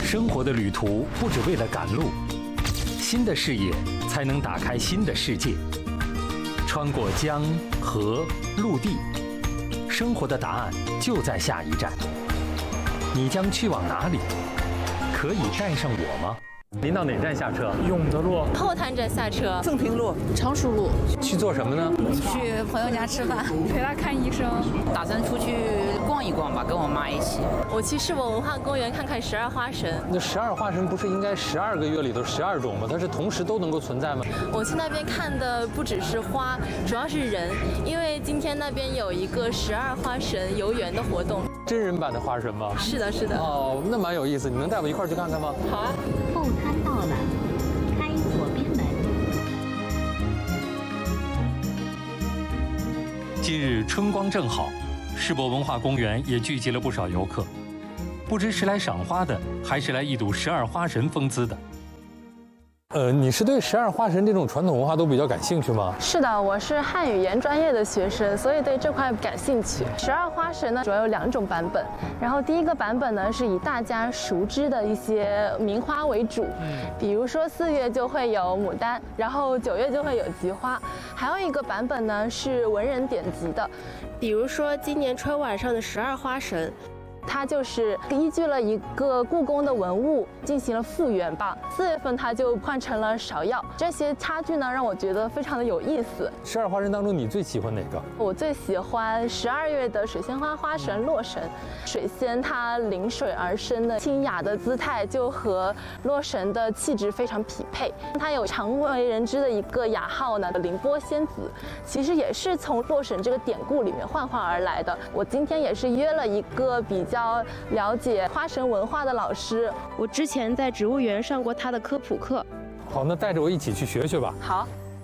生活的旅途不只为了赶路，新的视野才能打开新的世界。穿过江河陆地，生活的答案就在下一站。你将去往哪里？可以带上我吗？您到哪站下车？ 永德路后滩站下车。 凤屏路、 常熟路。 去做什么呢？ 去朋友家吃饭， 陪他看医生。 打算出去逛一逛吧，跟我妈一起。 我去世博文化公园看看12花神。 那12花神不是应该12个月里头12种吗？它是同时都能够存在吗？ 我去那边看的不只是花，主要是人，因为今天那边有一个12花神游园的活动。 真人版的花神吗？ 是的，是的。 哦，那蛮有意思，你能带我一块儿去看看吗？ 好啊。 后滩到了，开左边门。 今日春光正好，世博文化公园也聚集了不少游客，不知是来赏花的，还是来一睹12花神风姿的。你是对12花神这种传统文化都比较感兴趣吗？ 是的，我是汉语言专业的学生，所以对这块感兴趣。12花神呢，主要有2种版本。然后第一个版本呢，是以大家熟知的一些名花为主，比如说4月就会有牡丹，然后9月就会有菊花。还有一个版本呢，是文人典籍的， 比如说今年春晚上的12花神。 它就是依据了一个故宫的文物进行了复原吧。4月份它就换成了芍药，这些差距呢让我觉得非常的有意思。 12花神当中，你最喜欢哪个？ 我最喜欢12月的水仙花花神洛神。水仙它临水而生的清雅的姿态，就和洛神的气质非常匹配。它有常为人知的一个雅号呢，凌波仙子，其实也是从洛神这个典故里面幻化而来的。我今天也是约了一个比较了解花神文化的老师， 我之前在植物园上过他的科普课。 好，那带着我一起去学学吧。 好。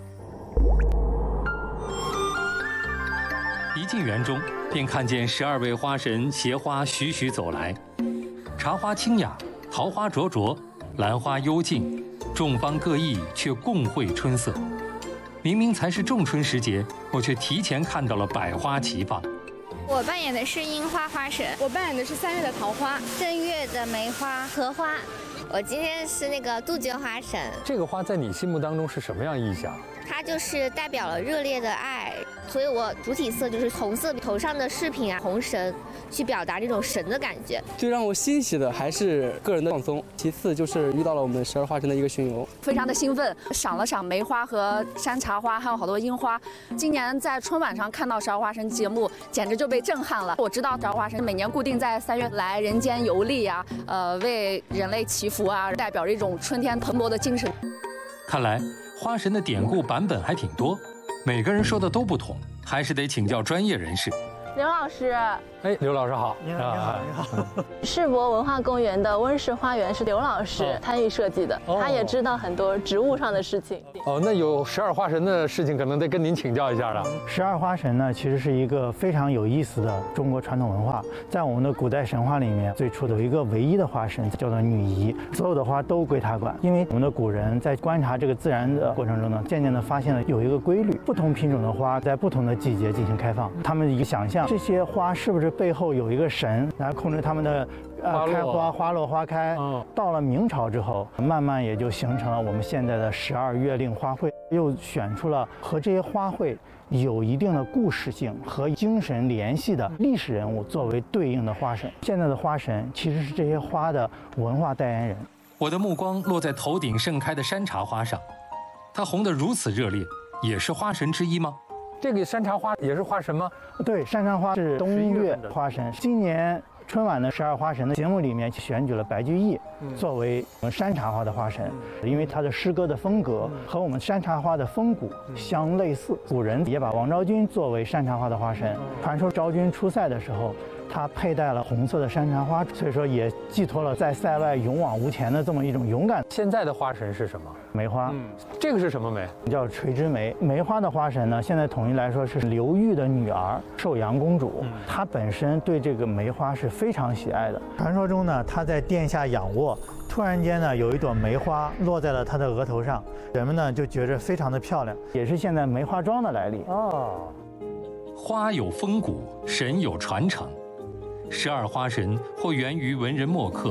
一进园中，便看见12位花神携花徐徐走来，茶花清雅，桃花灼灼，兰花幽静，众芳各异，却共绘春色。明明才是仲春时节，我却提前看到了百花齐放。 我扮演的是樱花花神， 我扮演的是3月的桃花， 正月的梅花、荷花。我今天是那个杜鹃花神。 这个花在你心目当中是什么样意象？ 它就是代表了热烈的爱，所以我主体色就是红色，头上的饰品啊，红绳，去表达这种神的感觉。 最让我欣喜的还是个人的放松，其次就是遇到了我们12花神的一个巡游， 非常的兴奋，赏了赏梅花和山茶花，还有好多樱花。今年在春晚上看到12花神节目，简直就被震撼了。我知道12花神每年固定在3月来人间游历啊，为人类祈福啊，代表着一种春天蓬勃的精神。 看来花神的典故版本还挺多，每个人说的都不同，还是得请教专业人士。 刘老师， 哎，刘老师好。 你好。 世博文化公园的温室花园是刘老师参与设计的，他也知道很多植物上的事情。 哦，那有12花神的事情，可能得跟您请教一下了。 12花神呢，其实是一个非常有意思的中国传统文化。在我们的古代神话里面，最初的有一个唯一的花神叫做女仪，所有的花都归她管。因为我们的古人在观察这个自然的过程中呢，渐渐地发现了有一个规律，不同品种的花在不同的季节进行开放。他们一个想象，这些花是不是背后有一个神来控制它们的开花、花落、花开。到了明朝之后，慢慢也就形成了我们现在的12月令花卉，又选出了和这些花卉有一定的故事性和精神联系的历史人物作为对应的花神。现在的花神其实是这些花的文化代言人。 我的目光落在头顶盛开的山茶花上，它红得如此热烈，也是花神之一吗？这个山茶花也是花神吗？ 对，山茶花是冬月花神。今年春晚的12花神的节目里面选举了白居易作为我们山茶花的花神，因为他的诗歌的风格和我们山茶花的风骨相类似。古人也把王昭君作为山茶花的花神，传说昭君出塞的时候，她佩戴了红色的山茶花，所以说也寄托了在塞外勇往无前的这么一种勇敢。 现在的花神是什么？ 梅花。 这个是什么梅？ 叫垂枝梅。梅花的花神呢，现在统一来说是刘裕的女儿寿阳公主，她本身对这个梅花是非常喜爱的。传说中呢，她在殿下仰卧，突然间呢，有一朵梅花落在了她的额头上，人们呢就觉着非常的漂亮，也是现在梅花桩的来历。 花有风骨，神有传承。12花神或源于文人墨客，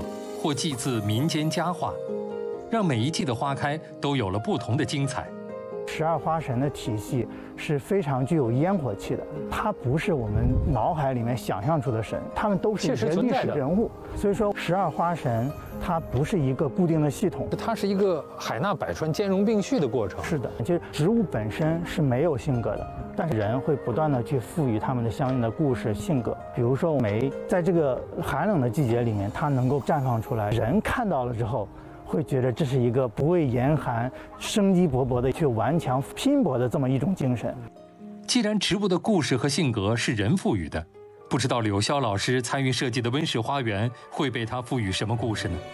或祭祀民间佳话，让每一季的花开都有了不同的精彩。 12花神的体系是非常具有烟火气的，它不是我们脑海里面想象出的神，他们都是一些历史人物。所以说12花神它不是一个固定的系统， 它是一个海纳百川、兼容并蓄的过程。 是的，就是植物本身是没有性格的，但是人会不断的去赋予它们的相应的故事性格。比如说梅，在这个寒冷的季节里面，它能够绽放出来，人看到了之后会觉得这是一个不畏严寒、生机勃勃的去顽强拼搏的这么一种精神。 既然植物的故事和性格是人赋予的，不知道柳霄老师参与设计的温室花园会被他赋予什么故事呢？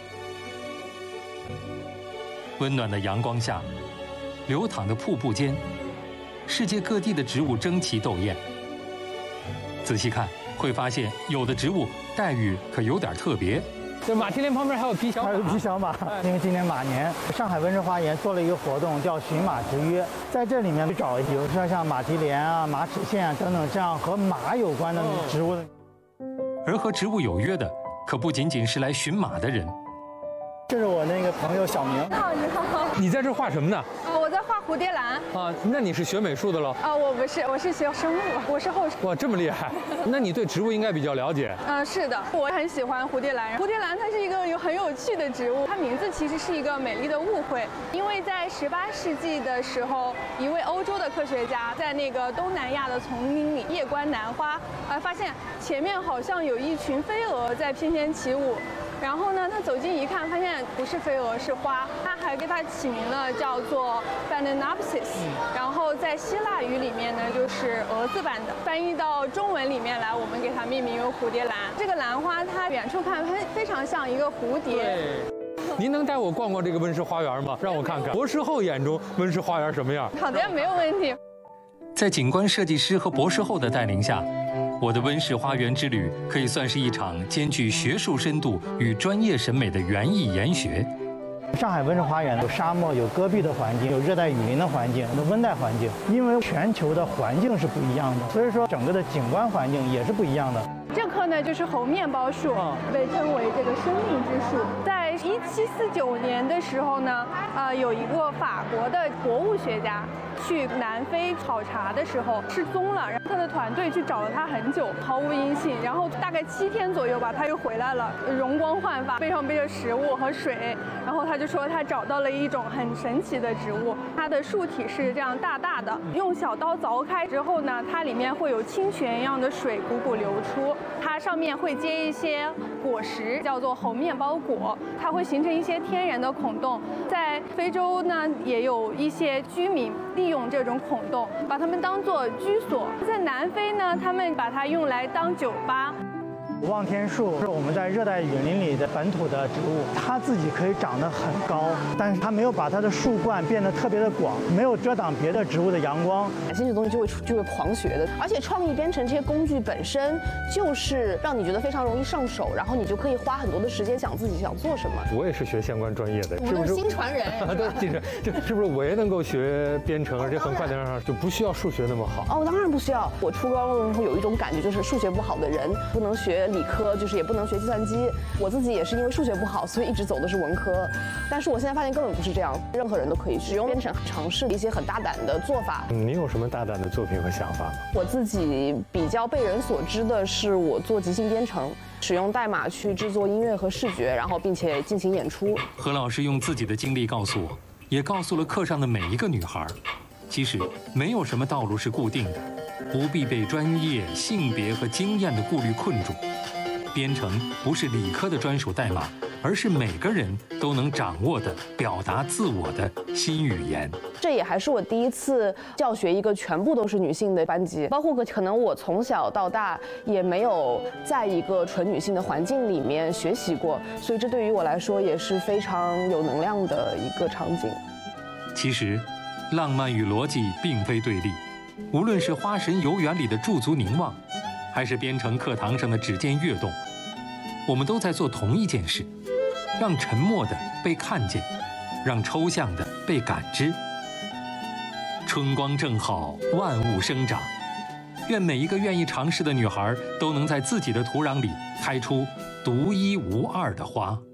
温暖的阳光下，流淌的瀑布间，世界各地的植物争奇斗艳。仔细看，会发现有的植物待遇可有点特别。 这马蹄莲旁边还有皮小马， 还有皮小马。因为今年马年，上海温室花园做了一个活动，叫寻马之约，在这里面去找，比如说像马蹄莲啊、马齿苋啊等等这样和马有关的植物。 而和植物有约的，可不仅仅是来寻马的人。 这是我那个朋友小明。 你好，你好。 你在这画什么呢？ 我在画蝴蝶兰。 啊，那你是学美术的喽？ 我不是，我是学生物，我是后生。 哇，这么厉害！那你对植物应该比较了解。 是的，我很喜欢蝴蝶兰。蝴蝶兰它是一个很有趣的植物，它名字其实是一个美丽的误会，因为在18世纪的时候，一位欧洲的科学家在那个东南亚的丛林里夜观兰花，发现前面好像有一群飞蛾在翩翩起舞。然后呢，他走近一看，发现不是飞蛾，是花。他还给它起名了，叫做 Phalaenopsis。然后在希腊语里面呢，就是蛾字版的。翻译到中文里面来，我们给它命名为蝴蝶兰。这个兰花，它远处看非常像一个蝴蝶。 您能带我逛逛这个温室花园吗？让我看看博士后眼中温室花园什么样。 好的，没有问题。 在景观设计师和博士后的带领下，我的温室花园之旅可以算是一场兼具学术深度与专业审美的园艺研学。 上海温室花园有沙漠、有戈壁的环境，有热带雨林的环境，有温带环境。因为全球的环境是不一样的，所以说整个的景观环境也是不一样的。 这棵呢就是猴面包树，被称为这个生命之树。在1749年的时候呢，有一个法国的博物学家去南非考察的时候失踪了，然后他的团队去找了他很久，毫无音信。然后大概7天左右吧，他又回来了，容光焕发，背上背着食物和水。然后他就说他找到了一种很神奇的植物，它的树体是这样大大的，用小刀凿开之后呢，它里面会有清泉一样的水汩汩流出。它上面会结一些果实，叫做猴面包果，它会形成一些天然的孔洞。在非洲呢，也有一些居民利用这种孔洞，把它们当作居所。在南非呢，他们把它用来当酒吧。 望天树是我们在热带雨林里的本土的植物，它自己可以长得很高，但是它没有把它的树冠变得特别的广，没有遮挡别的植物的阳光。 感兴趣的东西就会狂学的，而且创意编程这些工具本身就是让你觉得非常容易上手，然后你就可以花很多的时间想自己想做什么。 我也是学相关专业的， 我们都是新传人， 都是新传，是不是我也能够学编程，而且很快能上，就不需要数学那么好？ 哦，当然不需要。我初高中的时候有一种感觉，就是数学不好的人不能学理科，就是也不能学计算机。我自己也是因为数学不好，所以一直走的是文科。但是我现在发现根本不是这样，任何人都可以使用编程，尝试一些很大胆的做法。 你有什么大胆的作品和想法吗？ 我自己比较被人所知的是，我做即兴编程，使用代码去制作音乐和视觉，然后并且进行演出。 何老师用自己的经历告诉我，也告诉了课上的每一个女孩，其实没有什么道路是固定的，不必被专业、性别和经验的顾虑困住。编程不是理科的专属代码，而是每个人都能掌握的表达自我的新语言。 这也还是我第一次教学一个全部都是女性的班级，包括可能我从小到大也没有在一个纯女性的环境里面学习过，所以这对于我来说也是非常有能量的一个场景。 其实，浪漫与逻辑并非对立，无论是花神游园里的驻足凝望，还是编程课堂上的指尖跃动，我们都在做同一件事，让沉默的被看见，让抽象的被感知。春光正好，万物生长，愿每一个愿意尝试的女孩都能在自己的土壤里开出独一无二的花。